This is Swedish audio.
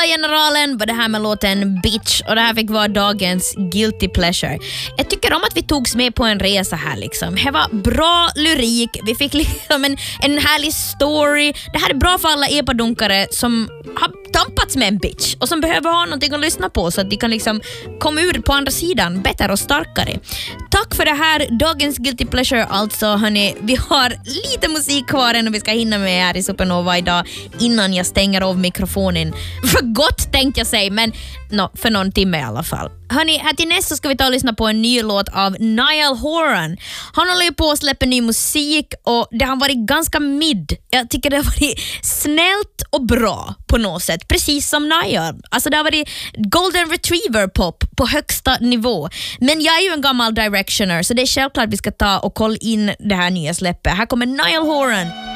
Generalen var det här med låten Bitch, och det här fick vara dagens Guilty Pleasure. Jag tycker om att vi togs med på en resa här liksom. Det var bra lyrik, vi fick liksom en härlig story. Det här är bra för alla epadunkare som har tampats med en bitch och som behöver ha någonting att lyssna på så att de kan liksom komma ur på andra sidan bättre och starkare. Tack för det här, dagens Guilty Pleasure alltså hörni. Vi har lite musik kvar än och vi ska hinna med här i Supernova idag innan jag stänger av mikrofonen. För gott tänkte jag säga, men för någon timme i alla fall. Hörni, här till nästa ska vi ta och lyssna på en ny låt av Niall Horan. Han håller ju på att släppa ny musik och det har varit ganska mid. Jag tycker det har varit snällt och bra på något sätt. Precis som Niall. Alltså det har varit Golden Retriever pop på högsta nivå. Men jag är ju en gammal directioner så det är självklart att vi ska ta och kolla in det här nya släppet. Här kommer Niall Horan.